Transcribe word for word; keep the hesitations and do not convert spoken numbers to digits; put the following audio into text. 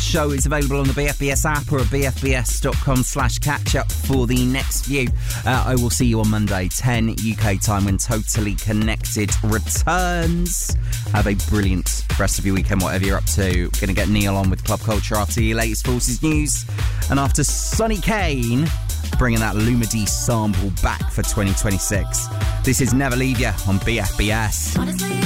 show is available on the B F B S app or at bfbs.com slash catch up for the next few. Uh, I will see you on Monday, ten U K time, when Totally Connected returns. Have a brilliant rest of your weekend, whatever you're up to. Going to get Neil on with Club Culture after your latest Forces news. And after Sonny Kane, bringing that Lumidee sample back for twenty twenty-six. This is Never Leave Ya on B F B S.